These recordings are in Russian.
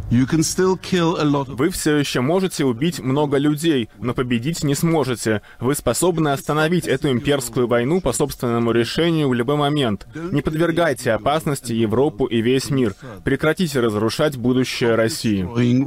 Вы все еще можете убить много людей, но победить не сможете. Вы способны остановить эту имперскую войну по собственному решению в любой момент. Не подвергайте опасности Европу и весь мир. Прекратите разрушать будущее России.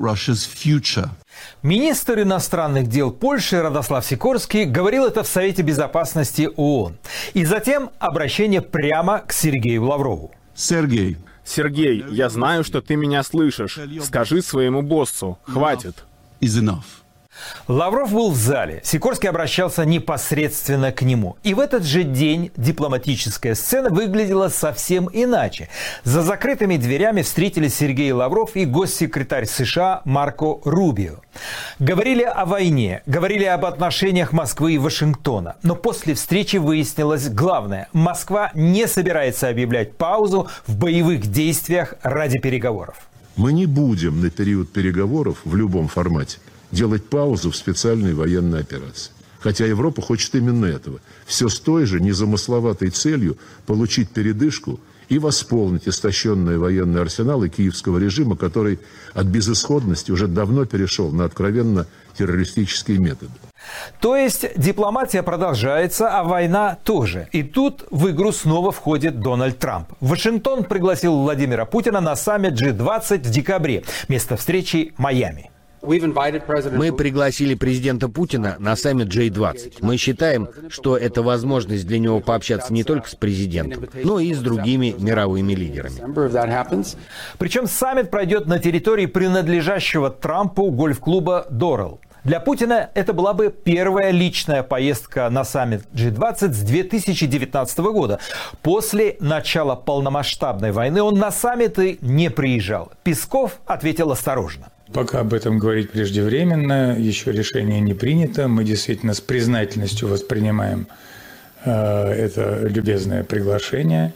Министр иностранных дел Польши Радослав Сикорский говорил это в Совете Безопасности ООН. И затем обращение прямо к Сергею Лаврову. Сергей, я знаю, что ты меня слышишь. Скажи своему боссу, хватит. Лавров был в зале. Сикорский обращался непосредственно к нему. И в этот же день дипломатическая сцена выглядела совсем иначе. За закрытыми дверями встретились Сергей Лавров и госсекретарь США Марко Рубио. Говорили о войне, говорили об отношениях Москвы и Вашингтона. Но после встречи выяснилось главное. Москва не собирается объявлять паузу в боевых действиях ради переговоров. Мы не будем на период переговоров в любом формате делать паузу в специальной военной операции. Хотя Европа хочет именно этого. Все с той же незамысловатой целью получить передышку и восполнить истощенные военные арсеналы киевского режима, который от безысходности уже давно перешел на откровенно террористические методы. То есть дипломатия продолжается, а война тоже. И тут в игру снова входит Дональд Трамп. Вашингтон пригласил Владимира Путина на саммит G20 в декабре. Место встречи – Майами. Мы пригласили президента Путина на саммит G20. Мы считаем, что это возможность для него пообщаться не только с президентом, но и с другими мировыми лидерами. Причем саммит пройдет на территории принадлежащего Трампу гольф-клуба «Дорел». Для Путина это была бы первая личная поездка на саммит G20 с 2019 года. После начала полномасштабной войны он на саммиты не приезжал. Песков ответил осторожно. Пока об этом говорить преждевременно, еще решение не принято. Мы действительно с признательностью воспринимаем это любезное приглашение.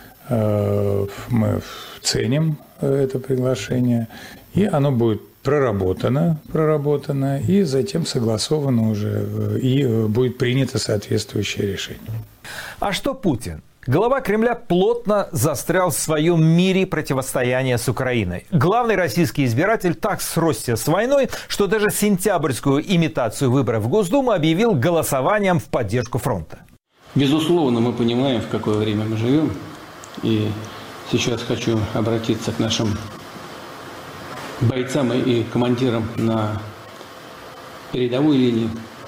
Мы ценим это приглашение, и оно будет проработано, и затем согласовано уже, и будет принято соответствующее решение. А что Путин? Глава Кремля плотно застрял в своем мире противостояния с Украиной. Главный российский избиратель так сросся с войной, что даже сентябрьскую имитацию выборов в Госдуму объявил голосованием в поддержку фронта. Безусловно, мы понимаем, в какое время мы живем. И сейчас хочу обратиться к нашим бойцам и командирам на передовой линии.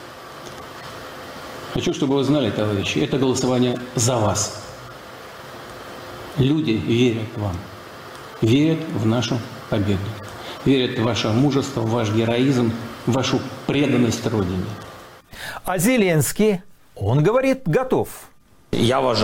Хочу, чтобы вы знали, товарищи, это голосование за вас. Люди верят вам, верят в нашу победу, верят в ваше мужество, в ваш героизм, в вашу преданность Родине. А Зеленский, он говорит, готов. Я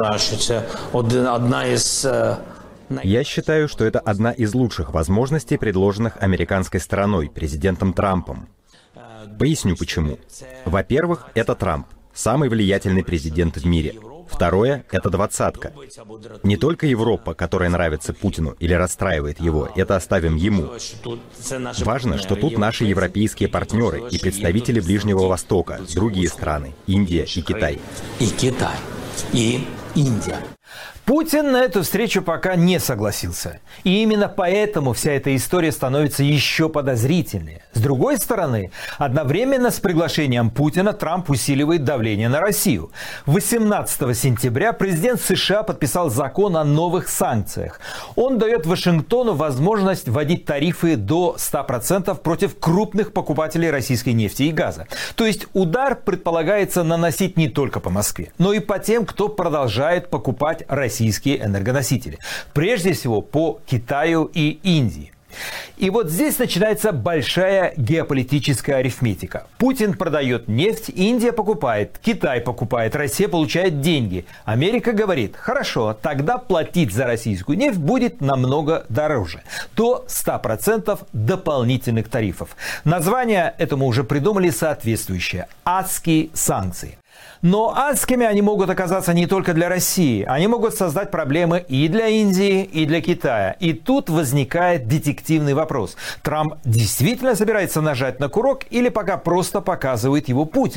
считаю, что это одна из лучших возможностей, предложенных американской стороной, президентом Трампом. Поясню почему. Во-первых, это Трамп. Самый влиятельный президент в мире. Второе — это двадцатка. Не только Европа, которая нравится Путину или расстраивает его, это оставим ему. Важно, что тут наши европейские партнеры и представители Ближнего Востока, другие страны, Индия и Китай. И Индия. Путин на эту встречу пока не согласился. И именно поэтому вся эта история становится еще подозрительнее. С другой стороны, одновременно с приглашением Путина Трамп усиливает давление на Россию. 18 сентября президент США подписал закон о новых санкциях. Он дает Вашингтону возможность вводить тарифы до 100% против крупных покупателей российской нефти и газа. То есть удар предполагается наносить не только по Москве, но и по тем, кто продолжает покупать российские энергоносители. Прежде всего по Китаю и Индии. И вот здесь начинается большая геополитическая арифметика. Путин продает нефть, Индия покупает, Китай покупает, Россия получает деньги. Америка говорит, хорошо, тогда платить за российскую нефть будет намного дороже. До 100% дополнительных тарифов. Название этому уже придумали соответствующее. Адские санкции. Но адскими они могут оказаться не только для России. Они могут создать проблемы и для Индии, и для Китая. И тут возникает детективный вопрос. Трамп действительно собирается нажать на курок или пока просто показывает его Путину?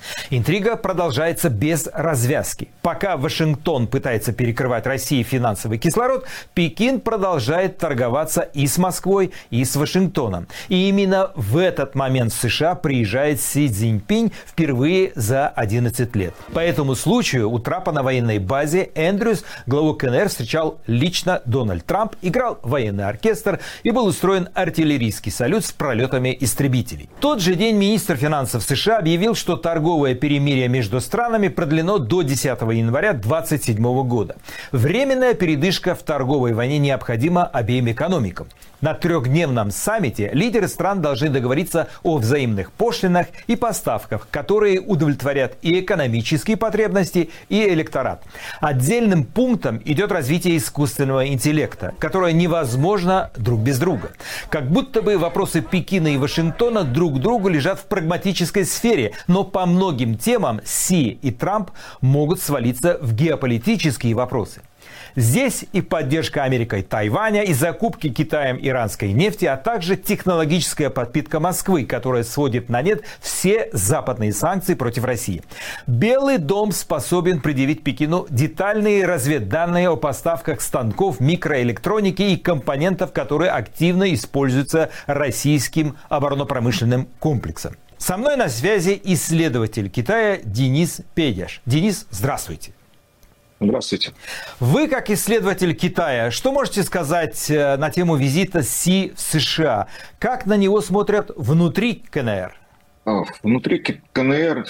Интрига продолжается без развязки. Пока Вашингтон пытается перекрывать России финансовый кислород, Пекин продолжает торговаться и с Москвой, и с Вашингтоном. И именно в этот момент в США приезжает Си Цзиньпинь впервые за 11 лет. По этому случаю у Трампа на военной базе Эндрюс главу КНР встречал лично Дональд Трамп, играл военный оркестр и был устроен артиллерийский салют с пролетами истребителей. В тот же день министр финансов США объявил, что торговое перемирие между странами продлено до 10 января 2027 года. Временная передышка в торговой войне необходима обеим экономикам. На трехдневном саммите лидеры стран должны договориться о взаимных пошлинах и поставках, которые удовлетворят и экономические потребности, и электорат. Отдельным пунктом идет развитие искусственного интеллекта, которое невозможно друг без друга. Как будто бы вопросы Пекина и Вашингтона друг к другу лежат в прагматической сфере, но по многим темам Си и Трамп могут свалиться в геополитические вопросы. Здесь и поддержка Америкой Тайваня, и закупки Китаем иранской нефти, а также технологическая подпитка Москвы, которая сводит на нет все западные санкции против России. Белый дом способен предъявить Пекину детальные разведданные о поставках станков, микроэлектроники и компонентов, которые активно используются российским оборонно-промышленным комплексом. Со мной на связи исследователь Китая Денис Педяш. Денис, здравствуйте. Здравствуйте. Вы, как исследователь Китая, что можете сказать на тему визита Си в США? Как на него смотрят внутри КНР? Внутри КНР,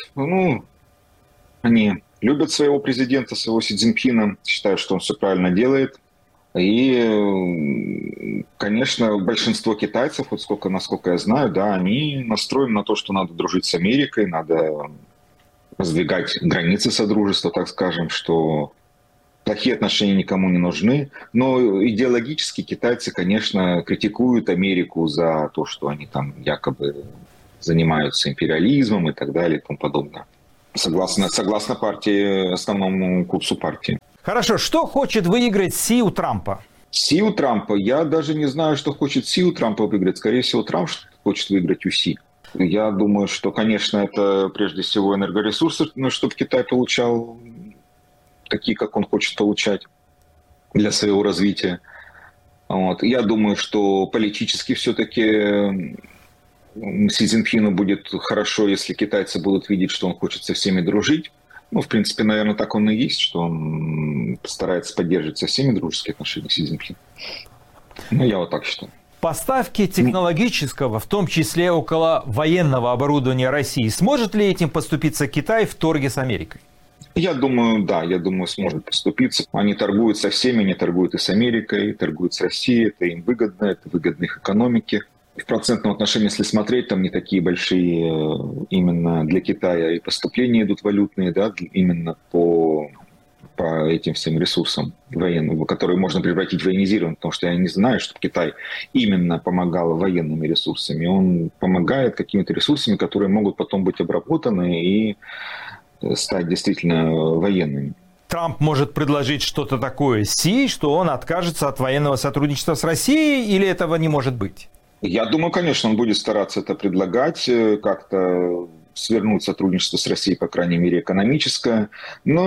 они любят своего президента, своего Си Цзиньпина, считают, что он все правильно делает. И, конечно, большинство китайцев, насколько я знаю, да, они настроены на то, что надо дружить с Америкой, надо раздвигать границы содружества, так скажем, что плохие отношения никому не нужны. Но идеологически китайцы, конечно, критикуют Америку за то, что они там якобы занимаются империализмом и так далее и тому подобное. Согласно партии, основному курсу партии. Хорошо, что хочет выиграть Си у Трампа? Си у Трампа? Я даже не знаю, что хочет Си у Трампа выиграть. Скорее всего, Трамп хочет выиграть у Си. Я думаю, что, конечно, это прежде всего энергоресурсы, чтобы Китай получал такие, как он хочет получать для своего развития. Я думаю, что политически все-таки Си Цзиньпину будет хорошо, если китайцы будут видеть, что он хочет со всеми дружить. В принципе, наверное, так он и есть, что он старается поддерживать со всеми дружеские отношения Си Цзиньпина. Я вот так считаю. Поставки технологического, в том числе около военного оборудования России, сможет ли этим поступиться Китай в торге с Америкой? Я думаю, да, сможет поступиться. Они торгуют со всеми, они торгуют и с Америкой, торгуют с Россией, это им выгодно, это выгодно их экономике. В процентном отношении, если смотреть, там не такие большие именно для Китая и поступления идут валютные, да, именно по этим всем ресурсам военным, которые можно превратить в военизированные, потому что я не знаю, чтобы Китай именно помогал военными ресурсами. Он помогает какими-то ресурсами, которые могут потом быть обработаны и стать действительно военными. Трамп может предложить что-то такое Си, что он откажется от военного сотрудничества с Россией, или этого не может быть? Я думаю, конечно, он будет стараться это предлагать, как-то свернуть сотрудничество с Россией, по крайней мере, экономическое. Но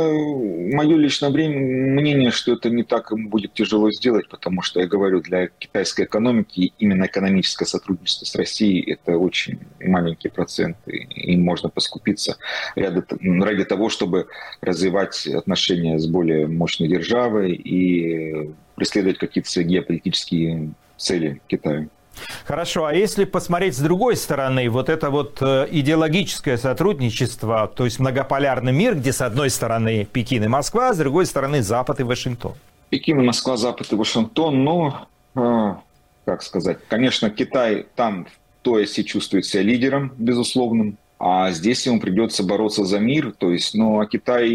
мое личное мнение, что это не так ему будет тяжело сделать, потому что, я говорю, для китайской экономики именно экономическое сотрудничество с Россией – это очень маленький процент, и им можно поскупиться ради того, чтобы развивать отношения с более мощной державой и преследовать какие-то свои геополитические цели Китая. Хорошо, а если посмотреть с другой стороны, вот это вот идеологическое сотрудничество, то есть многополярный мир, где с одной стороны Пекин и Москва, а с другой стороны Запад и Вашингтон. Пекин и Москва, Запад и Вашингтон, как сказать, конечно, Китай там в Туэсе чувствует себя лидером, безусловным, а здесь ему придется бороться за мир, то есть, а Китай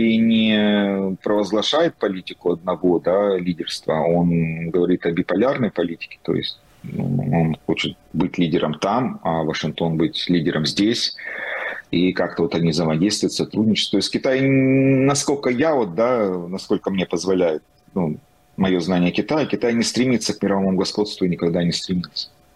не провозглашает политику одного, да, лидерства, он говорит о биполярной политике, то есть он хочет быть лидером там, а Вашингтон быть лидером здесь. И как-то вот они взаимодействуют, сотрудничают. То есть Китай, насколько насколько мне позволяет мое знание Китая, Китай не стремится к мировому господству и никогда не стремится.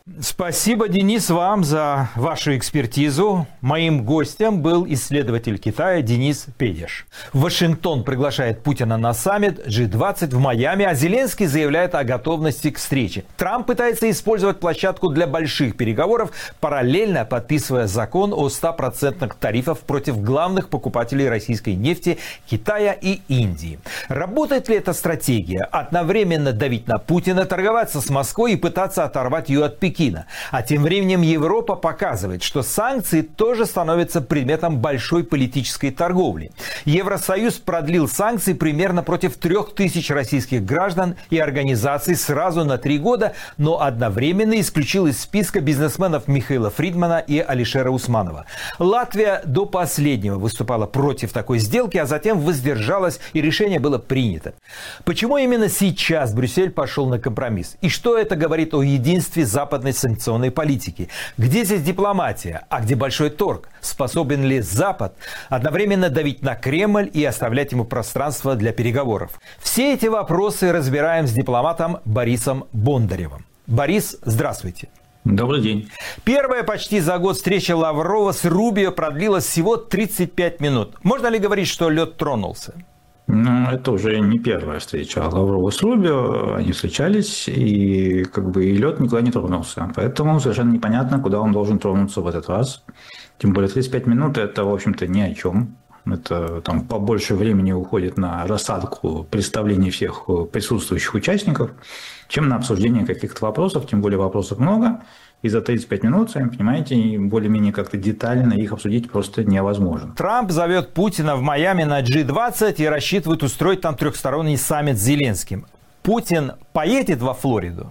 Спасибо, Денис, вам за вашу экспертизу. Моим гостем был исследователь Китая Денис Педеш. Вашингтон приглашает Путина на саммит G20 в Майами, а Зеленский заявляет о готовности к встрече. Трамп пытается использовать площадку для больших переговоров, параллельно подписывая закон о 100% тарифах против главных покупателей российской нефти Китая и Индии. Работает ли эта стратегия? Одновременно давить на Путина, торговаться с Москвой и пытаться оторвать ее от Пекина. А тем временем Европа показывает, что санкции тоже становятся предметом большой политической торговли. Евросоюз продлил санкции примерно против 3000 российских граждан и организаций сразу на 3 года, но одновременно исключил из списка бизнесменов Михаила Фридмана и Алишера Усманова. Латвия до последнего выступала против такой сделки, а затем воздержалась, и решение было принято. Почему именно сейчас Брюссель пошел на компромисс? И что это говорит о единстве западной санкционной политики? Где здесь дипломатия, а где большой торг? Способен ли Запад одновременно давить на Кремль и оставлять ему пространство для переговоров? Все эти вопросы разбираем с дипломатом Борисом Бондаревым. Борис, здравствуйте. Добрый день. Первая почти за год встреча Лаврова с Рубио продлилась всего 35 минут. Можно ли говорить, что лед тронулся? Ну, это уже не первая встреча Лаврова с Рубио. Они встречались, и и лед никуда не тронулся. Поэтому совершенно непонятно, куда он должен тронуться в этот раз. Тем более 35 минут – это, в общем-то, ни о чем. Это там побольше времени уходит на рассадку представлений всех присутствующих участников, чем на обсуждение каких-то вопросов. Тем более вопросов много. И за 35 минут, сами понимаете, более-менее как-то детально их обсудить просто невозможно. Трамп зовет Путина в Майами на G20 и рассчитывает устроить там трехсторонний саммит с Зеленским. Путин поедет во Флориду?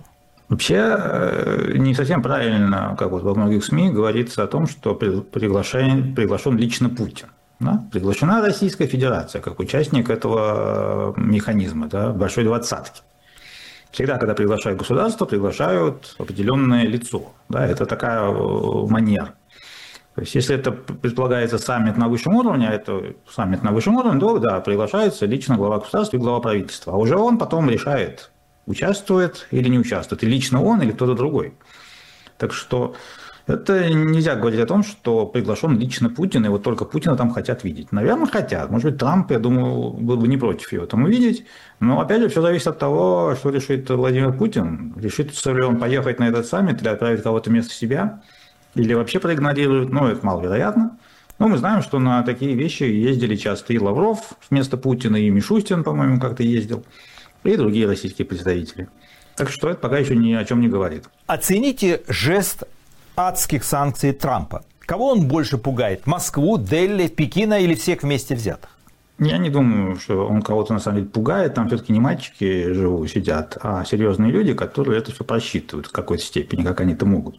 Вообще не совсем правильно, как во многих СМИ, говорится о том, что приглашен лично Путин. Да? Приглашена Российская Федерация как участник этого механизма, да, большой двадцатки. Всегда, когда приглашают государство, приглашают определенное лицо. Да, это такая манера. То есть, если это предполагается саммит на высшем уровне, а это саммит на высшем уровне, то да, приглашается лично глава государства и глава правительства. А уже он потом решает, участвует или не участвует. И лично он, или кто-то другой. Так что это нельзя говорить о том, что приглашен лично Путин, и вот только Путина там хотят видеть. Наверное, хотят. Может быть, Трамп, я думаю, был бы не против его там увидеть. Но, опять же, все зависит от того, что решит Владимир Путин. Решит ли он поехать на этот саммит или отправить кого-то вместо себя, или вообще проигнорирует. Ну, это маловероятно. Но мы знаем, что на такие вещи ездили часто и Лавров вместо Путина, и Мишустин, по-моему, как-то ездил, и другие российские представители. Так что это пока еще ни о чем не говорит. Оцените жест адских санкций Трампа. Кого он больше пугает? Москву, Дели, Пекина или всех вместе взятых? Я не думаю, что он кого-то на самом деле пугает. Там все-таки не мальчики живут, сидят, а серьезные люди, которые это все просчитывают в какой-то степени, как они это могут.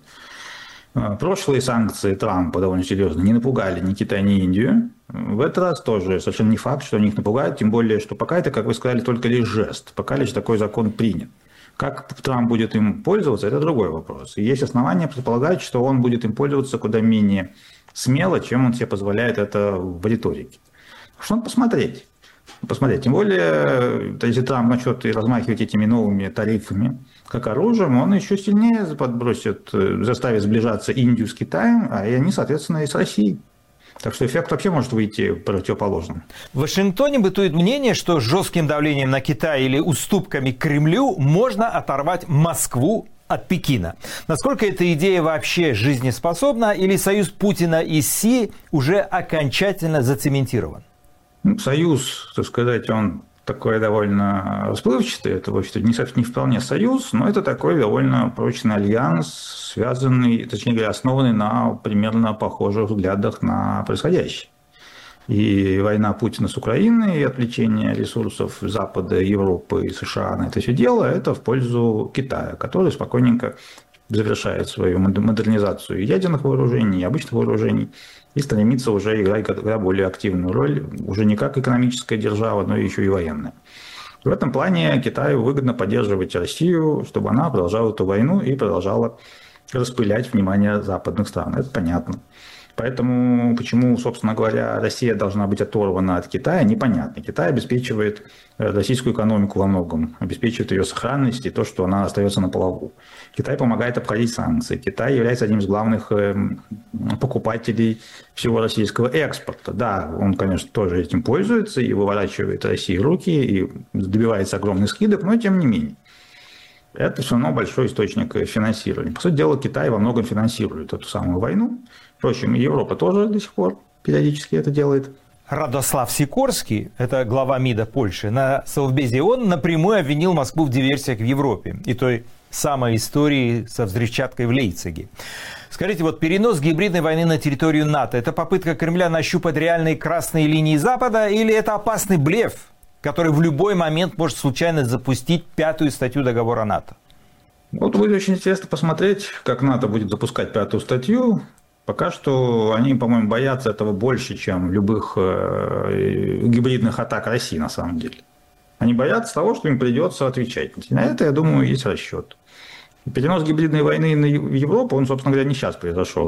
Прошлые санкции Трампа довольно серьезно не напугали ни Китай, ни Индию. В этот раз тоже совершенно не факт, что они их напугают, тем более, что пока это, как вы сказали, только лишь жест, пока лишь такой закон принят. Как Трамп будет им пользоваться, это другой вопрос. И есть основания предполагать, что он будет им пользоваться куда менее смело, чем он себе позволяет это в риторике. Что надо посмотреть. Тем более, если Трамп начнет размахивать этими новыми тарифами как оружием, он еще сильнее подбросит, заставит сближаться Индию с Китаем, а и они, соответственно, и с Россией. Так что эффект вообще может выйти противоположным. В Вашингтоне бытует мнение, что жестким давлением на Китай или уступками Кремлю можно оторвать Москву от Пекина. Насколько эта идея вообще жизнеспособна, или союз Путина и Си уже окончательно зацементирован? Союз, так сказать, он такой довольно расплывчатый. Это, в общем-то, не вполне союз, но это такой довольно прочный альянс, связанный, точнее говоря, основанный на примерно похожих взглядах на происходящее. И война Путина с Украиной, и отвлечение ресурсов Запада, Европы и США на это все дело, это в пользу Китая, который спокойненько завершает свою модернизацию ядерных вооружений, обычных вооружений, и стремится уже играть гораздо более активную роль, уже не как экономическая держава, но еще и военная. В этом плане Китаю выгодно поддерживать Россию, чтобы она продолжала эту войну и продолжала распылять внимание западных стран. Это понятно. Поэтому почему, собственно говоря, Россия должна быть оторвана от Китая, непонятно. Китай обеспечивает российскую экономику во многом, обеспечивает ее сохранность и то, что она остается на плаву. Китай помогает обходить санкции. Китай является одним из главных покупателей всего российского экспорта. Да, он, конечно, тоже этим пользуется и выворачивает России руки, и добивается огромных скидок, но тем не менее. Это все равно большой источник финансирования. По сути дела, Китай во многом финансирует эту самую войну. Впрочем, и Европа тоже до сих пор периодически это делает. Радослав Сикорский, это глава МИДа Польши, на Совбезе ООН напрямую обвинил Москву в диверсиях в Европе и той самой истории со взрывчаткой в Лейпциге. Скажите, вот перенос гибридной войны на территорию НАТО – это попытка Кремля нащупать реальные красные линии Запада или это опасный блеф, который в любой момент может случайно запустить 5-ю статью договора НАТО? Вот будет очень интересно посмотреть, как НАТО будет запускать 5-ю статью. Пока что они, по-моему, боятся этого больше, чем любых гибридных атак России на самом деле. Они боятся того, что им придется отвечать. И на это, я думаю, есть расчет. Перенос гибридной войны в Европу, он, собственно говоря, не сейчас произошел.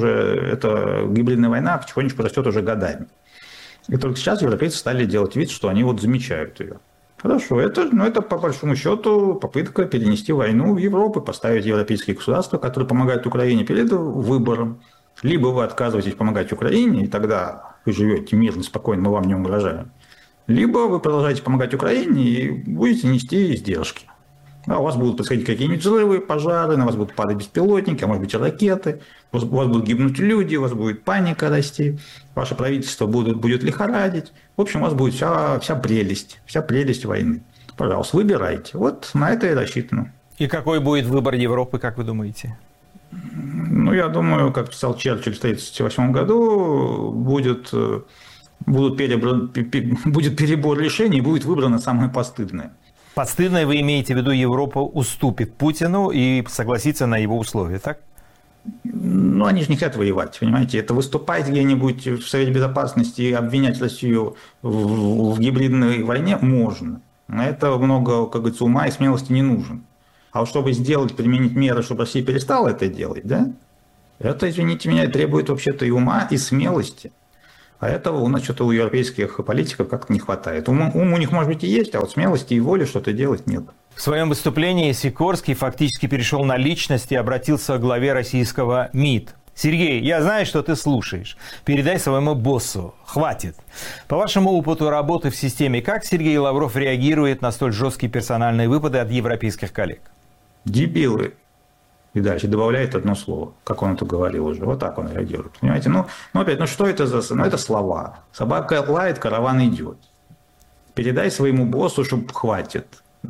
Эта гибридная война потихонечку растет уже годами. И только сейчас европейцы стали делать вид, что они вот замечают ее. Хорошо, это по большому счету попытка перенести войну в Европу, поставить европейские государства, которые помогают Украине, перед выбором. Либо вы отказываетесь помогать Украине, и тогда вы живете мирно, спокойно, мы вам не угрожаем. Либо вы продолжаете помогать Украине и будете нести издержки. Да, у вас будут происходить какие-нибудь взрывы, пожары, на вас будут падать беспилотники, а может быть и ракеты, у вас будут гибнуть люди, у вас будет паника расти, ваше правительство будет лихорадить. В общем, у вас будет вся прелесть войны. Пожалуйста, выбирайте. Вот на это и рассчитано. И какой будет выбор Европы, как вы думаете? Ну, я думаю, как писал Черчилль в 1938 году, будет перебор решений, и будет выбрано самое постыдное. Постыдное вы имеете в виду, Европа уступит Путину и согласится на его условия, так? Ну, они же не хотят воевать, понимаете? Это выступать где-нибудь в Совете Безопасности и обвинять Россию в гибридной войне можно. На это много, как говорится, ума и смелости не нужен. А вот чтобы применить меры, чтобы Россия перестала это делать, да? Это, извините меня, требует вообще-то и ума, и смелости. А этого у нас что-то у европейских политиков как-то не хватает. Ум у них, может быть, и есть, а вот смелости и воли что-то делать нет. В своем выступлении Сикорский фактически перешел на личность и обратился к главе российского МИД. Сергей, я знаю, что ты слушаешь. Передай своему боссу. Хватит. По вашему опыту работы в системе, как Сергей Лавров реагирует на столь жесткие персональные выпады от европейских коллег? Дебилы. И дальше добавляет одно слово, как он это говорил уже. Вот так он реагирует. Понимаете? Опять, что это за... это слова. Собака лает, караван идет. Передай своему боссу, чтобы хватит.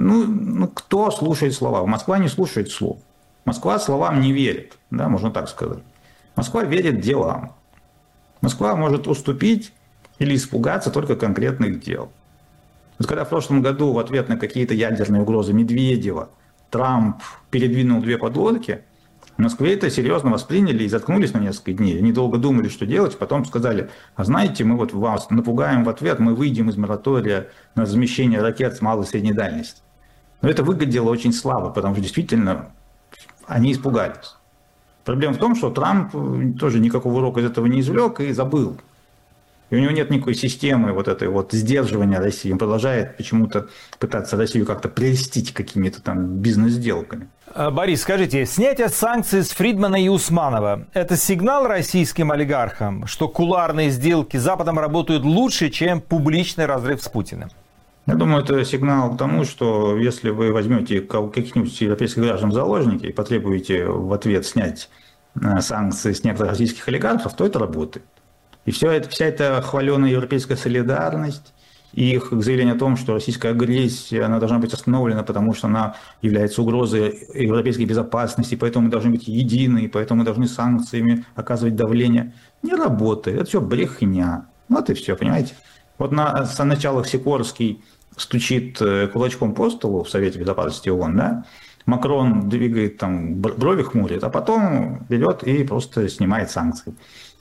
Кто слушает слова? Москва не слушает слов. Москва словам не верит. Да, можно так сказать. Москва верит делам. Москва может уступить или испугаться только конкретных дел. Вот когда в прошлом году в ответ на какие-то ядерные угрозы Медведева Трамп передвинул 2 подлодки, в Москве это серьезно восприняли и заткнулись на несколько дней. Они долго думали, что делать, потом сказали, а знаете, мы вот вас напугаем в ответ, мы выйдем из моратория на размещение ракет с малой и средней дальности. Но это выглядело очень слабо, потому что действительно они испугались. Проблема в том, что Трамп тоже никакого урока из этого не извлек и забыл. И у него нет никакой системы вот этой вот сдерживания России. Он продолжает почему-то пытаться Россию как-то прельстить какими-то там бизнес-сделками. Борис, скажите, снятие санкций с Фридмана и Усманова – это сигнал российским олигархам, что кулуарные сделки с Западом работают лучше, чем публичный разрыв с Путиным? Я думаю, это сигнал к тому, что если вы возьмете каких-нибудь европейских граждан в заложники и потребуете в ответ снять санкции с некоторых российских олигархов, то это работает. И вся эта хваленая европейская солидарность и их заявление о том, что российская агрессия она должна быть остановлена, потому что она является угрозой европейской безопасности, поэтому мы должны быть едины, и поэтому мы должны санкциями оказывать давление, не работает. Это все брехня. Вот и все, понимаете? Вот на началах Сикорский стучит кулачком по столу в Совете Безопасности ООН, да? Макрон двигает там, брови хмурит, а потом берет и просто снимает санкции.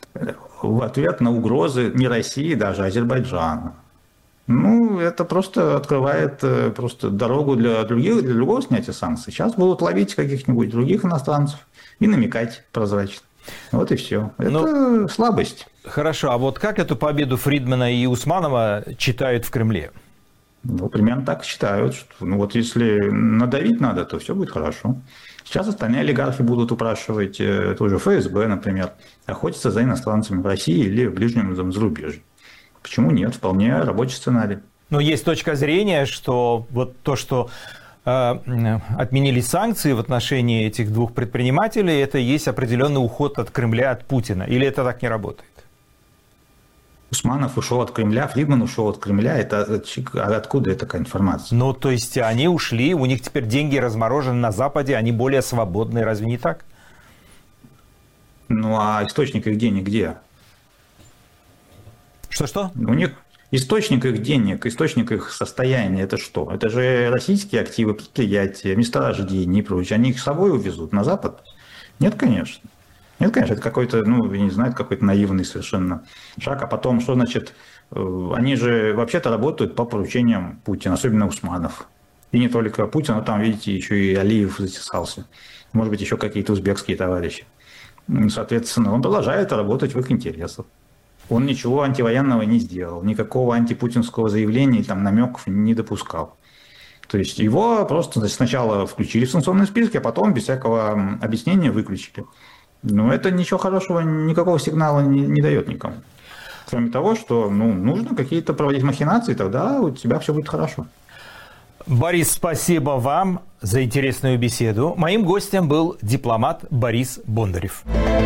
В ответ на угрозы не России, даже Азербайджана. Это просто открывает просто дорогу для другого снятия санкций. Сейчас будут ловить каких-нибудь других иностранцев и намекать прозрачно. Вот и все. Это слабость. Хорошо, а вот как эту победу Фридмана и Усманова читают в Кремле? Ну, примерно так считают, что вот если надавить надо, то все будет хорошо. Сейчас остальные олигархи будут упрашивать, тоже ФСБ, например, охотиться за иностранцами в России или в ближнем зарубежье. Почему нет? Вполне рабочий сценарий. Но есть точка зрения, что вот то, что отменились санкции в отношении этих двух предпринимателей, это есть определенный уход от Кремля, от Путина. Или это так не работает? Усманов ушел от Кремля, Фридман ушел от Кремля. Откуда такая информация? Ну, то есть они ушли, у них теперь деньги разморожены на Западе, они более свободные, разве не так? Ну, а источник их денег где? Что-что? У них источник их денег, источник их состояния, это что? Это же российские активы, предприятия, месторождения и прочее. Они их с собой увезут на Запад? Нет, конечно. Нет, конечно, это какой-то, я не знаю, какой-то наивный совершенно шаг. А потом, что значит, они же вообще-то работают по поручениям Путина, особенно Усманов. И не только Путин, но там, видите, еще и Алиев затесался. Может быть, еще какие-то узбекские товарищи. Соответственно, он продолжает работать в их интересах. Он ничего антивоенного не сделал, никакого антипутинского заявления, там, намеков не допускал. То есть его просто сначала включили в санкционный список, а потом без всякого объяснения выключили. Но это ничего хорошего, никакого сигнала не дает никому. Кроме того, что нужно какие-то проводить махинации, тогда у тебя все будет хорошо. Борис, спасибо вам за интересную беседу. Моим гостем был дипломат Борис Бондарев.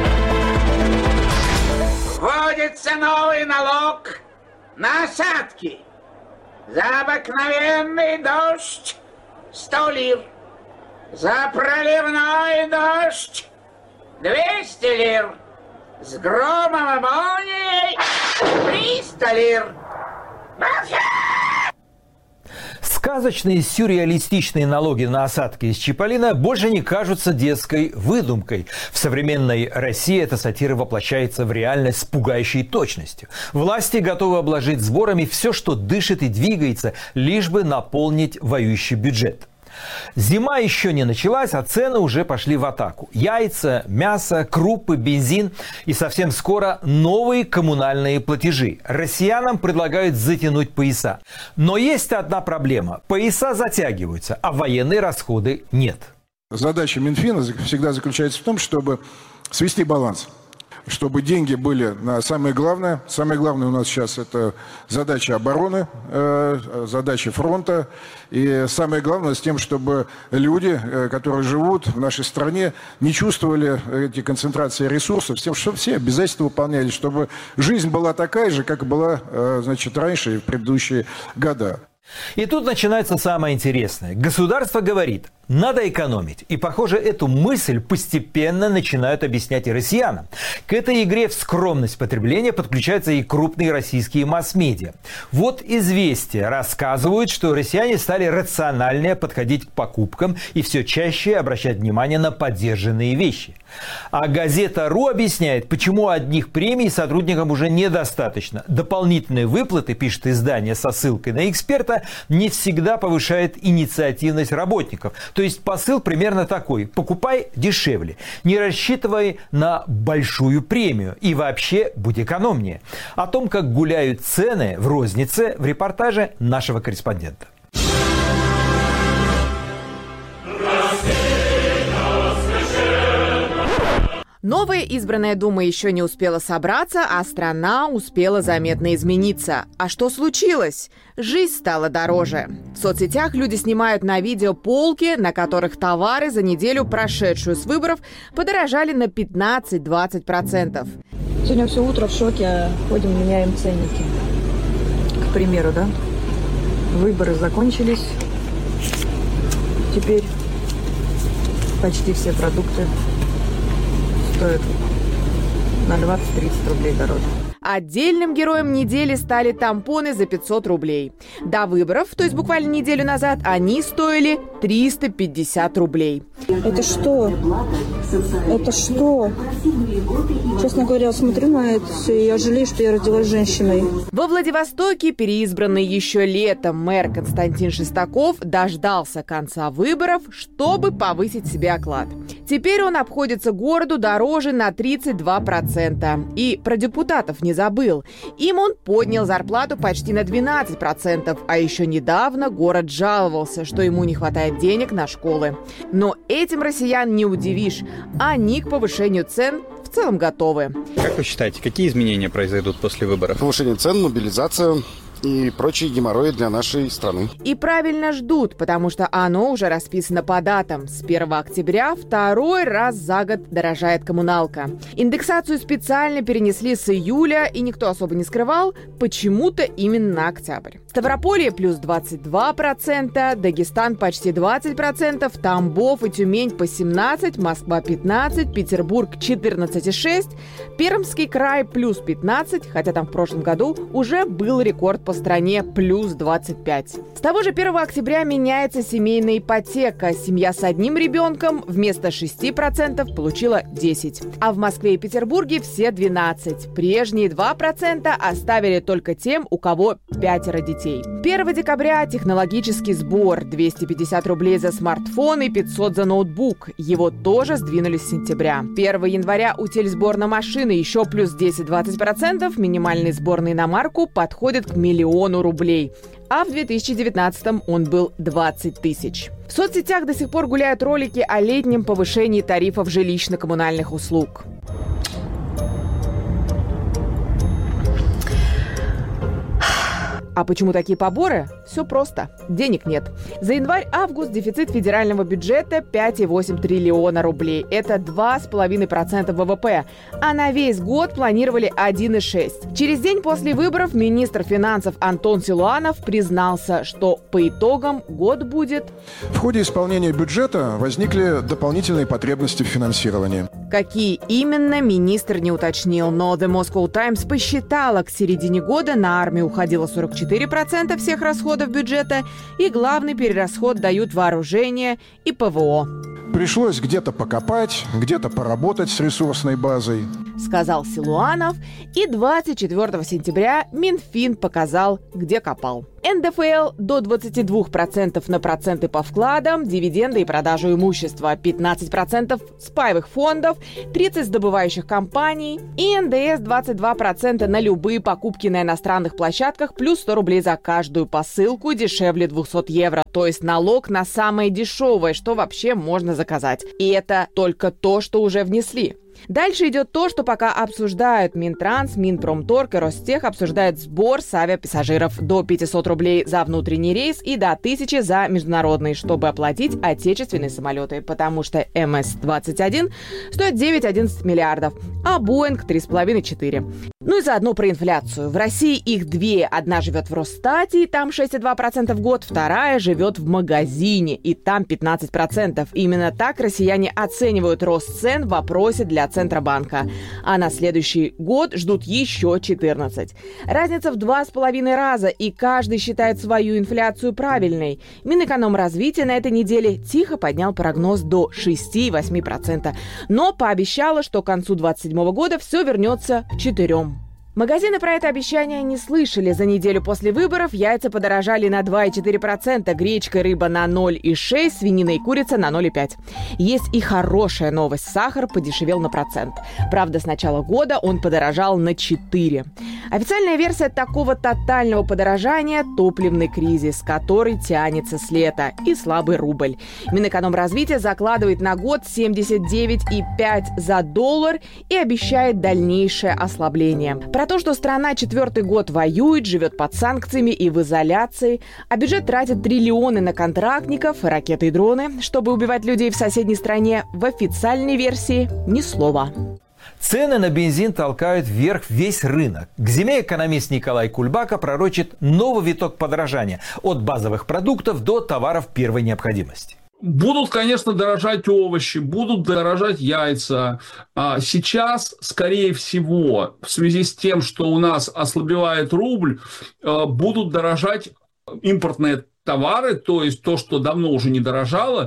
Вводится новый налог на осадки. За обыкновенный дождь 100 лир. За проливной дождь 200 лир. С громом и молнией 300 лир. Сказочные сюрреалистичные налоги на осадки из Чиполлино больше не кажутся детской выдумкой. В современной России эта сатира воплощается в реальность с пугающей точностью. Власти готовы обложить сборами все, что дышит и двигается, лишь бы наполнить воюющий бюджет. Зима еще не началась, а цены уже пошли в атаку. Яйца, мясо, крупы, бензин и совсем скоро новые коммунальные платежи. Россиянам предлагают затянуть пояса. Но есть одна проблема. Пояса затягиваются, а военные расходы нет. Задача Минфина всегда заключается в том, чтобы свести баланс. Чтобы деньги были на самое главное. Самое главное у нас сейчас это задача обороны, задача фронта. И самое главное с тем, чтобы люди, которые живут в нашей стране, не чувствовали эти концентрации ресурсов, с тем, чтобы все обязательства выполнялись, чтобы жизнь была такая же, как была, раньше и в предыдущие года. И тут начинается самое интересное. Государство говорит, надо экономить. И, похоже, эту мысль постепенно начинают объяснять и россиянам. К этой игре в скромность потребления подключаются и крупные российские масс-медиа. Вот «Известия» рассказывают, что россияне стали рациональнее подходить к покупкам и все чаще обращать внимание на подержанные вещи. А газета «Ру» объясняет, почему одних премий сотрудникам уже недостаточно. Дополнительные выплаты, пишет издание со ссылкой на эксперта, не всегда повышает инициативность работников. То есть посыл примерно такой: покупай дешевле, не рассчитывай на большую премию и вообще будь экономнее. О том, как гуляют цены в рознице, в репортаже нашего корреспондента. Новая избранная Дума еще не успела собраться, а страна успела заметно измениться. А что случилось? Жизнь стала дороже. В соцсетях люди снимают на видео полки, на которых товары за неделю, прошедшую с выборов, подорожали на 15-20%. Сегодня все утро в шоке, ходим, меняем ценники. К примеру, да? Выборы закончились. Теперь почти все продукты стоит на 20-30 рублей дороже. Отдельным героем недели стали тампоны за 500 рублей. До выборов, то есть буквально неделю назад, они стоили 350 рублей. Это что? Это что? Честно говоря, смотрю на это все, и я жалею, что я родилась женщиной. Во Владивостоке переизбранный еще летом мэр Константин Шестаков дождался конца выборов, чтобы повысить себе оклад. Теперь он обходится городу дороже на 32%. И про депутатов не забыл. Им он поднял зарплату почти на 12%. А еще недавно город жаловался, что ему не хватает денег на школы. Но этим россиян не удивишь. Они к повышению цен в целом готовы. Как вы считаете, какие изменения произойдут после выборов? Повышение цен, мобилизация и прочие геморрои для нашей страны. И правильно ждут, потому что оно уже расписано по датам. С 1 октября второй раз за год дорожает коммуналка. Индексацию специально перенесли с июля, и никто особо не скрывал, почему-то именно на октябрь. Ставрополье плюс 22%, Дагестан почти 20%, Тамбов и Тюмень по 17%, Москва 15%, Петербург 14,6%, Пермский край плюс 15%, хотя там в прошлом году уже был рекорд по стране плюс 25%. С того же 1 октября меняется семейная ипотека. Семья с одним ребенком вместо 6% получила 10%. А в Москве и Петербурге все 12%. Прежние 2% оставили только тем, у кого 5 детей. 1 декабря технологический сбор. 250 рублей за смартфон и 500 за ноутбук. Его тоже сдвинули с сентября. 1 января утильсбор на машины еще плюс 10-20%. Минимальный сбор на иномарку подходит к 1 миллиону рублей. А в 2019-м он был 20 тысяч. В соцсетях до сих пор гуляют ролики о летнем повышении тарифов жилищно-коммунальных услуг. А почему такие поборы? Все просто. Денег нет. За январь-август дефицит федерального бюджета 5,8 триллиона рублей. Это 2,5% ВВП. А на весь год планировали 1,6. Через день после выборов министр финансов Антон Силуанов признался, что по итогам год будет... В ходе исполнения бюджета возникли дополнительные потребности в финансировании. Какие именно, министр не уточнил, но The Moscow Times посчитала, к середине года на армию уходило 44% всех расходов бюджета, и главный перерасход дают вооружение и ПВО. Пришлось где-то покопать, где-то поработать с ресурсной базой, сказал Силуанов, и 24 сентября Минфин показал, где копал. НДФЛ до 22% на проценты по вкладам, дивиденды и продажу имущества, 15% с паевых фондов, 30% с добывающих компаний и НДС 22% на любые покупки на иностранных площадках плюс 100 рублей за каждую посылку, дешевле 200 евро. То есть налог на самое дешевое, что вообще можно заказать. И это только то, что уже внесли. Дальше идет то, что пока обсуждают Минтранс, Минпромторг и Ростех обсуждают сбор с авиапассажиров до 500 рублей за внутренний рейс и до 1000 за международный, чтобы оплатить отечественные самолеты, потому что МС-21 стоит 9-11 миллиардов, а Боинг 3,5-4. Ну и заодно про инфляцию. В России их две. Одна живет в Росстате, и там 6,2% в год, вторая живет в магазине, и там 15%. Именно так россияне оценивают рост цен в опросе для Центробанка. А на следующий год ждут еще 14. Разница в 2,5 раза, и каждый считает свою инфляцию правильной. Минэкономразвитие на этой неделе тихо поднял прогноз до 6,8%, но пообещало, что к концу 2027 года все вернется к 4%. Магазины про это обещание не слышали. За неделю после выборов яйца подорожали на 2,4%, гречка и рыба на 0,6%, свинина и курица на 0,5%. Есть и хорошая новость. Сахар подешевел на 1%. Правда, с начала года он подорожал на 4%. Официальная версия такого тотального подорожания – топливный кризис, который тянется с лета, и слабый рубль. Минэкономразвитие закладывает на год 79,5 за доллар и обещает дальнейшее ослабление. Про то, что страна 4-й год воюет, живет под санкциями и в изоляции, а бюджет тратит триллионы на контрактников, ракеты и дроны, чтобы убивать людей в соседней стране, в официальной версии ни слова. Цены на бензин толкают вверх весь рынок. К зиме экономист Николай Кульбака пророчит новый виток подорожания от базовых продуктов до товаров первой необходимости. Будут, конечно, дорожать овощи, будут дорожать яйца. Сейчас, скорее всего, в связи с тем, что у нас ослабевает рубль, будут дорожать импортные товары, то есть то, что давно уже не дорожало,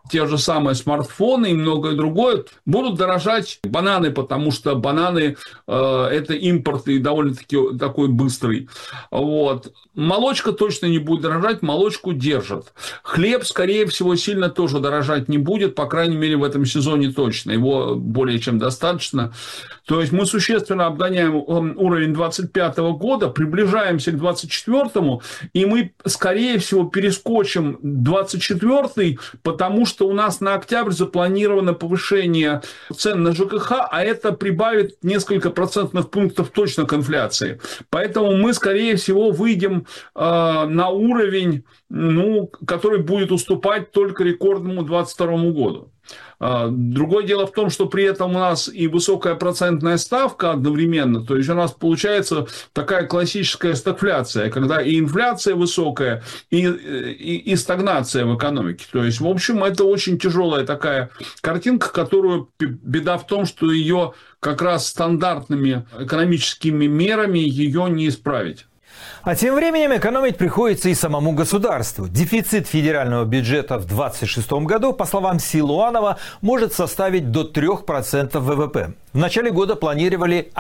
те же самые смартфоны и многое другое. Будут дорожать бананы, потому что бананы это импорт и довольно-таки такой быстрый. Вот. Молочка точно не будет дорожать, молочку держат. Хлеб, скорее всего, сильно тоже дорожать не будет, по крайней мере, в этом сезоне точно. Его более чем достаточно. То есть мы существенно обгоняем уровень 2025 года, приближаемся к 2024, и мы, скорее всего, перескочим 2024, потому что у нас на октябрь запланировано повышение цен на ЖКХ, а это прибавит несколько процентных пунктов точно к инфляции. Поэтому мы, скорее всего, выйдем на уровень, который будет уступать только рекордному 2022 году. Другое дело в том, что при этом у нас и высокая процентная ставка одновременно, то есть у нас получается такая классическая стагфляция, когда и инфляция высокая, и стагнация в экономике. То есть, в общем, это очень тяжелая такая картинка, которую беда в том, что ее как раз стандартными экономическими мерами ее не исправить. А тем временем экономить приходится и самому государству. Дефицит федерального бюджета в 2026 году, по словам Силуанова, может составить до 3% ВВП. В начале года планировали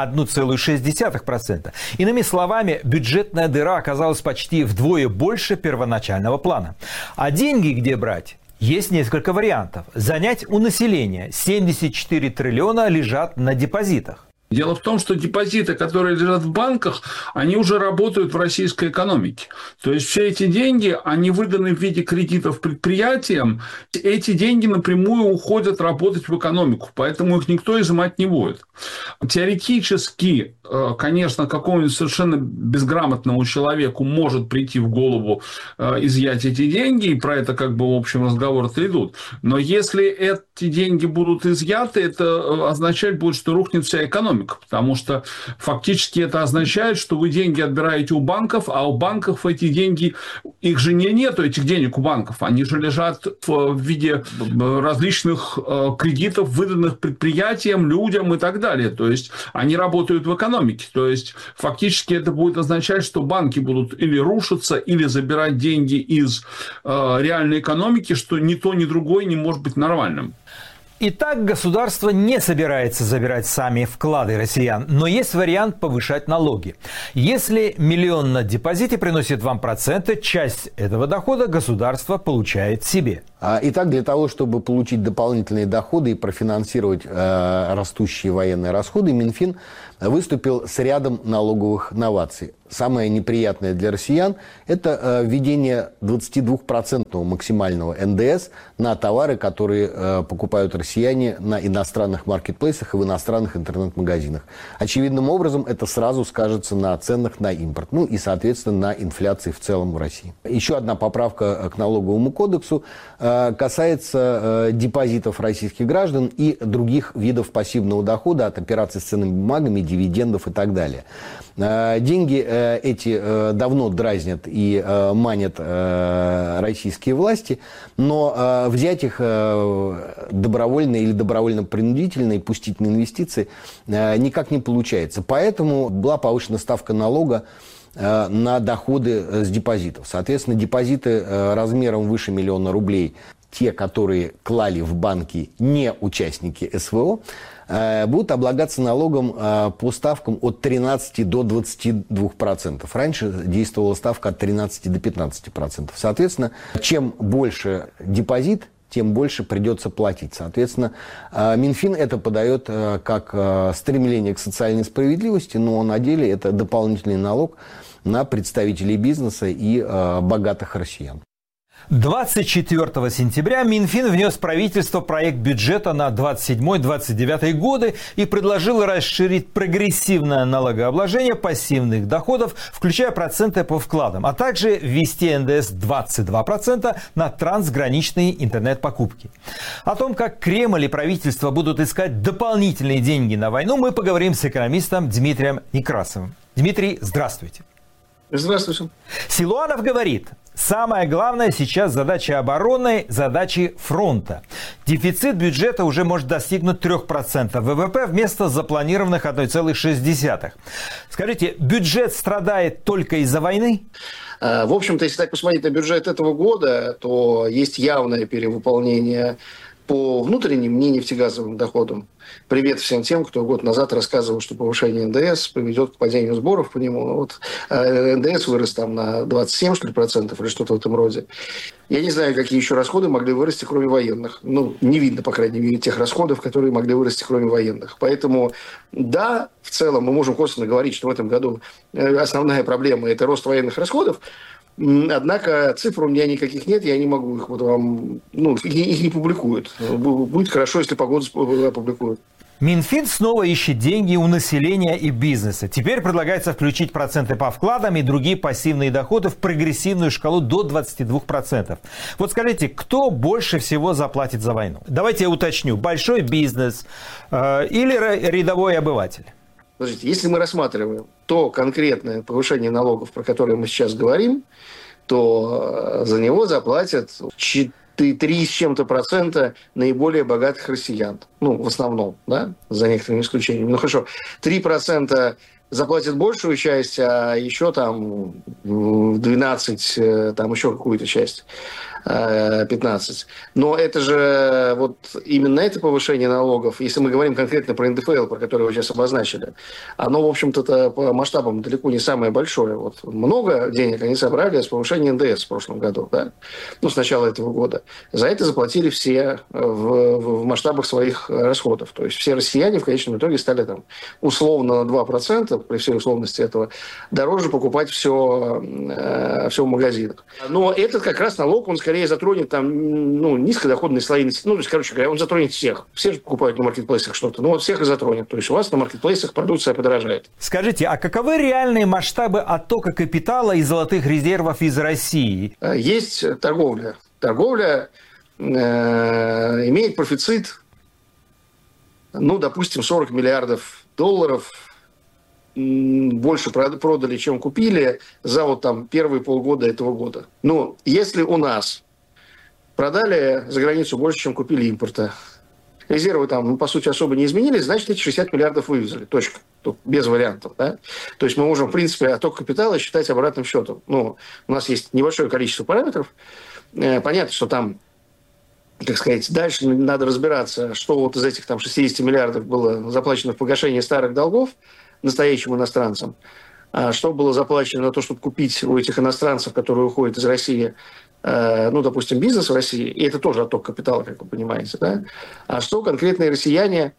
1,6%. Иными словами, бюджетная дыра оказалась почти вдвое больше первоначального плана. А деньги где брать? Есть несколько вариантов. Занять у населения. 74 триллиона лежат на депозитах. Дело в том, что депозиты, которые лежат в банках, они уже работают в российской экономике. То есть все эти деньги, они выданы в виде кредитов предприятиям. Эти деньги напрямую уходят работать в экономику, поэтому их никто изымать не будет. Теоретически, конечно, какому-нибудь совершенно безграмотному человеку может прийти в голову изъять эти деньги, и про это как бы в общем разговоры-то идут. Но если эти деньги будут изъяты, это означать будет, что рухнет вся экономика. Потому что фактически это означает, что вы деньги отбираете у банков, а у банков эти деньги, их же нету, этих денег у банков, они же лежат в виде различных кредитов, выданных предприятиям, людям и так далее. То есть они работают в экономике. То есть фактически это будет означать, что банки будут или рушиться, или забирать деньги из реальной экономики, что ни то, ни другое не может быть нормальным. Итак, государство не собирается забирать сами вклады россиян, но есть вариант повышать налоги. Если миллион на депозите приносит вам проценты, часть этого дохода государство получает себе. Итак, для того, чтобы получить дополнительные доходы и профинансировать растущие военные расходы, Минфин выступил с рядом налоговых новаций. Самое неприятное для россиян – это введение 22% максимального НДС на товары, которые покупают россияне на иностранных маркетплейсах и в иностранных интернет-магазинах. Очевидным образом, это сразу скажется на ценах на импорт, и, соответственно, на инфляции в целом в России. Еще одна поправка к налоговому кодексу касается депозитов российских граждан и других видов пассивного дохода от операций с ценными бумагами, дивидендов и так далее. Деньги эти давно дразнят и манят российские власти, но взять их добровольно или добровольно-принудительно и пустить на инвестиции никак не получается. Поэтому была повышена ставка налога на доходы с депозитов. Соответственно, депозиты размером выше 1 000 000 рублей, те, которые клали в банки не участники СВО, будут облагаться налогом по ставкам от 13 до 22%. Раньше действовала ставка от 13 до 15%. Соответственно, чем больше депозит, тем больше придется платить. Соответственно, Минфин это подает как стремление к социальной справедливости, но на деле это дополнительный налог на представителей бизнеса и богатых россиян. 24 сентября Минфин внес в правительство проект бюджета на 27-29 годы и предложил расширить прогрессивное налогообложение пассивных доходов, включая проценты по вкладам, а также ввести НДС 22% на трансграничные интернет-покупки. О том, как Кремль и правительство будут искать дополнительные деньги на войну, мы поговорим с экономистом Дмитрием Некрасовым. Дмитрий, здравствуйте. Здравствуйте. Силуанов говорит, Самое главное сейчас задача обороны, задачи фронта. Дефицит бюджета уже может достигнуть 3% ВВП вместо запланированных 1,6%. Скажите, бюджет страдает только из-за войны? В общем-то, если так посмотреть на бюджет этого года, то есть явное перевыполнение по внутренним нефтегазовым доходам. Привет всем тем, кто год назад рассказывал, что повышение НДС приведет к падению сборов по нему. Вот НДС вырос там на 27, что ли, процентов или что-то в этом роде. Я не знаю, какие еще расходы могли вырасти, кроме военных. Ну, не видно, по крайней мере, тех расходов, которые могли вырасти, кроме военных. Поэтому, да, в целом мы можем косвенно говорить, что в этом году основная проблема – это рост военных расходов. Однако цифр у меня никаких нет, я не могу их вот вам... Ну, их не публикуют. Будет хорошо, если погоду опубликуют. Минфин снова ищет деньги у населения и бизнеса. Теперь предлагается включить проценты по вкладам и другие пассивные доходы в прогрессивную шкалу до 22%. Вот скажите, кто больше всего заплатит за войну? Давайте я уточню. Большой бизнес или рядовой обыватель? Подождите, если мы рассматриваем то конкретное повышение налогов, про которое мы сейчас говорим, то за него заплатят 3 с чем-то процента наиболее богатых россиян. Ну, в основном, да, за некоторыми исключениями. Ну, хорошо, 3% заплатят большую часть, а еще там 12, там еще какую-то часть. 15. Но это же вот именно это повышение налогов, если мы говорим конкретно про НДФЛ, про который вы сейчас обозначили, оно, в общем-то, по масштабам далеко не самое большое. Вот много денег они собрали с повышения НДС в прошлом году, да? Ну, с начала этого года. За это заплатили все в масштабах своих расходов. То есть все россияне в конечном итоге стали там условно на 2%, при всей условности этого, дороже покупать все в магазинах. Но этот как раз налог, он скорее затронет там, ну, низкодоходные слои. Ну, то есть, короче говоря, он затронет всех. Все же покупают на маркетплейсах что-то. Ну, вот всех и затронет. То есть у вас на маркетплейсах продукция подорожает. Скажите, а каковы реальные масштабы оттока капитала и золотых резервов из России? Есть торговля. Торговля имеет профицит, ну, допустим, $40 миллиардов. Больше продали, чем купили за вот там первые полгода этого года. Но если у нас продали за границу больше, чем купили импорта, резервы там, по сути, особо не изменились, значит, эти 60 миллиардов вывезли. Точка. Тут без вариантов. Да? То есть мы можем, в принципе, отток капитала считать обратным счетом. Ну, у нас есть небольшое количество параметров. Понятно, что там, так сказать, дальше надо разбираться, что вот из этих там 60 миллиардов было заплачено в погашение старых долгов настоящим иностранцам, а что было заплачено на то, чтобы купить у этих иностранцев, которые уходят из России, ну, допустим, бизнес в России, и это тоже отток капитала, как вы понимаете, да? А что конкретные россияне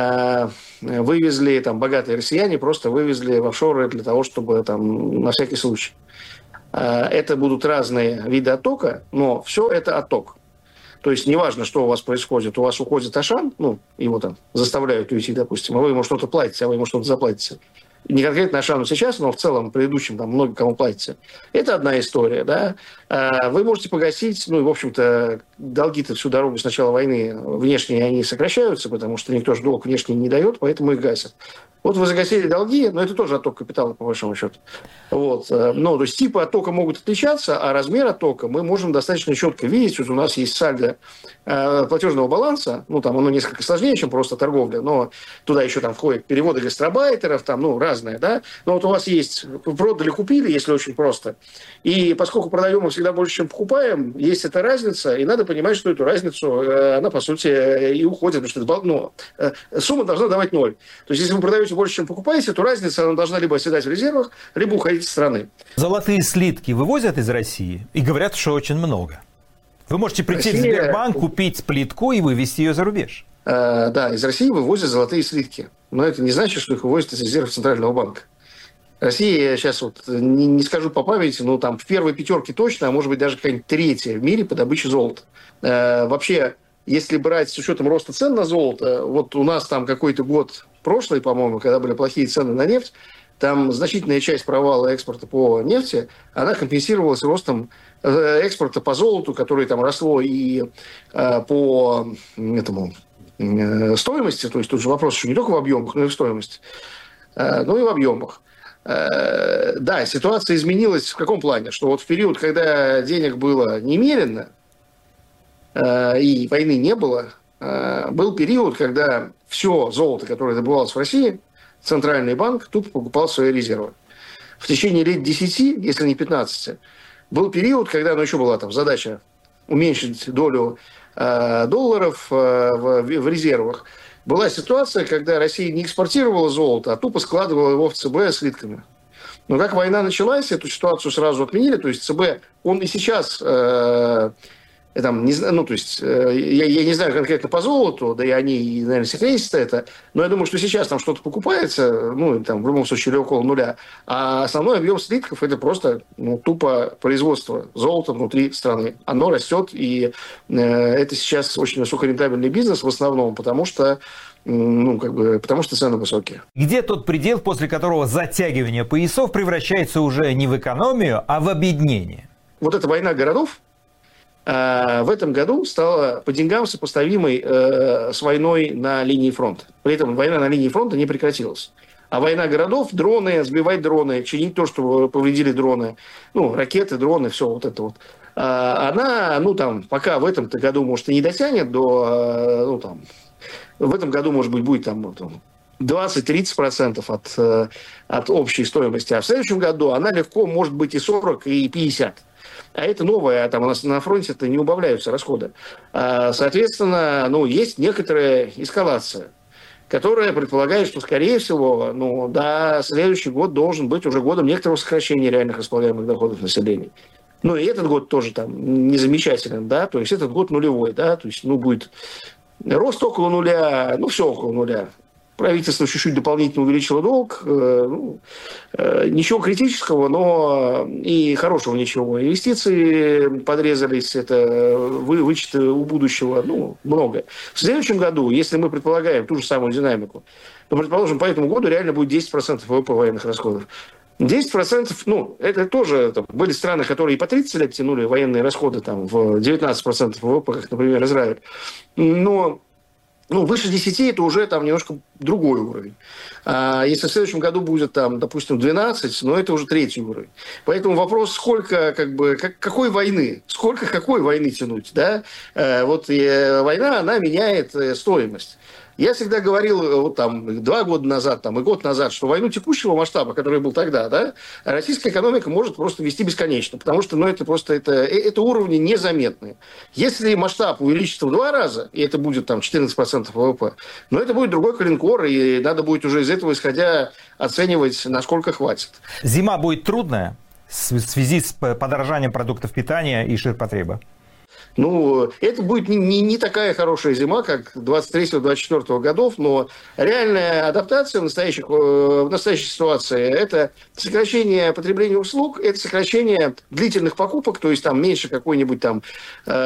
вывезли, там, богатые россияне просто вывезли в офшоры для того, чтобы там на всякий случай. Это будут разные виды оттока, но все это отток. То есть неважно, что у вас происходит. У вас уходит Ашан, ну, его там заставляют уйти, допустим, а вы ему что-то платите, а вы ему что-то заплатите. Не конкретно Ашану сейчас, но в целом предыдущим там много кому платите. Это одна история, да. Вы можете погасить, ну, и, в общем-то, долги-то всю дорогу с начала войны внешние они сокращаются, потому что никто же долг внешний не дает, поэтому их гасят. Вот вы загасили долги, но это тоже отток капитала, по большому счету. Вот. Ну, то есть типы оттока могут отличаться, а размер оттока мы можем достаточно четко видеть. Вот у нас есть сальдо платежного баланса, ну, там оно несколько сложнее, чем просто торговля, но туда еще там входят переводы гастробайтеров, там, ну, разное, да. Но вот у вас есть продали, купили, если очень просто. И поскольку продаем мы всегда больше, чем покупаем, есть эта разница, и надо понимать, что эту разницу, она, по сути, и уходит, потому что ну, сумма должна давать 0. То есть, если вы продаете больше, чем покупаете, то разница, она должна либо оседать в резервах, либо уходить из страны. Золотые слитки вывозят из России? И говорят, что очень много. Вы можете прийти в Сбербанк, купить плитку и вывезти ее за рубеж. Да, из России вывозят золотые слитки. Но это не значит, что их вывозят из резервов Центрального банка. Россия, я сейчас вот не скажу по памяти, но там в первой пятерке точно, а может быть даже какая-нибудь третья в мире по добыче золота. Вообще, если брать с учетом роста цен на золото, вот у нас там какой-то год прошлый, по-моему, когда были плохие цены на нефть, там значительная часть провала экспорта по нефти, она компенсировалась ростом экспорта по золоту, который там росло и по этому стоимости, то есть тут же вопрос еще не только в объемах, но и в стоимости, но и в объемах. Да, ситуация изменилась в каком плане? Что вот в период, когда денег было немерено и войны не было, был период, когда все золото, которое добывалось в России, Центральный банк тупо покупал свои резервы. В течение лет 10, если не 15, был период, когда еще была там задача уменьшить долю долларов в резервах. Была ситуация, когда Россия не экспортировала золото, а тупо складывала его в ЦБ слитками. Но как война началась, эту ситуацию сразу отменили. То есть ЦБ, он и сейчас, я не знаю конкретно по золоту, да и они, наверное, секретятся это, но я думаю, что сейчас там что-то покупается, там в любом случае или около нуля, а основной объем слитков это просто тупо производство золота внутри страны. Оно растет, и это сейчас очень высокорентабельный бизнес в основном, потому что цены высокие. Где тот предел, после которого затягивание поясов превращается уже не в экономию, а в обеднение? Вот эта война городов в этом году стала по деньгам сопоставимой с войной на линии фронта. При этом война на линии фронта не прекратилась. А война городов, дроны, сбивать дроны, чинить то, что повредили дроны, ракеты, дроны, все вот это вот. Она, пока в этом-то году, может, и не дотянет до, в этом году, может быть, будет 20-30% от общей стоимости, а в следующем году она легко может быть и 40, и 50. А это новое, у нас на фронте-то не убавляются расходы. Соответственно, есть некоторая эскалация, которая предполагает, что, скорее всего, следующий год должен быть уже годом некоторого сокращения реальных располагаемых доходов населения. И этот год тоже не замечателен, да, то есть этот год нулевой, да, то есть, будет рост около нуля, все около нуля. Правительство чуть-чуть дополнительно увеличило долг. Ничего критического, но и хорошего ничего. Инвестиции подрезались, это вычеты у будущего, много. В следующем году, если мы предполагаем ту же самую динамику, то, предположим, по этому году реально будет 10% ВВП военных расходов. 10%, это тоже были страны, которые и по 30 лет тянули военные расходы в 19% ВВП, как, например, Израиль. Но выше 10 это уже немножко другой уровень. А если в следующем году будет допустим, 12, это уже третий уровень. Поэтому вопрос, сколько, какой войны, какой войны тянуть, да? Война, она меняет стоимость. Я всегда говорил 2 года назад и год назад, что войну текущего масштаба, который был тогда, да, российская экономика может просто вести бесконечно, потому что это уровни незаметные. Если масштаб увеличится в 2 раза, и это будет 14% ВВП, это будет другой коленкор, и надо будет уже из этого исходя оценивать, насколько хватит. Зима будет трудная в связи с подорожанием продуктов питания и ширпотреба? Это будет не такая хорошая зима, как 23-24 годов, но реальная адаптация в настоящей ситуации – это сокращение потребления услуг, это сокращение длительных покупок, то есть меньше какой-нибудь